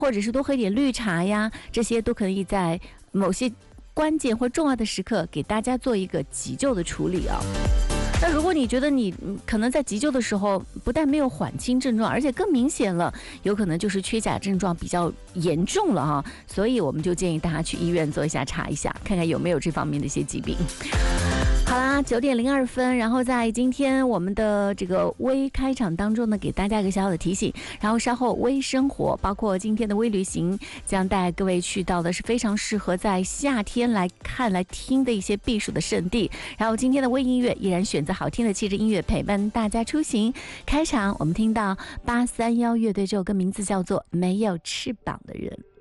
或者是多喝一点绿茶呀，这些都可以在某些关键或重要的时刻给大家做一个急救的处理啊。那如果你觉得你可能在急救的时候不但没有缓轻症状，而且更明显了，有可能就是缺钾症状比较严重了哈，所以我们就建议大家去医院做一下查一下，看看有没有这方面的一些疾病。好啦，9:02，然后在今天我们的这个微开场当中呢，给大家一个小小的提醒，然后稍后微生活，包括今天的微旅行，将带各位去到的是非常适合在夏天来看来听的一些避暑的圣地。然后今天的微音乐依然选择好听的汽车音乐陪伴大家出行。开场我们听到831乐队这首歌名字叫做《没有翅膀的人》。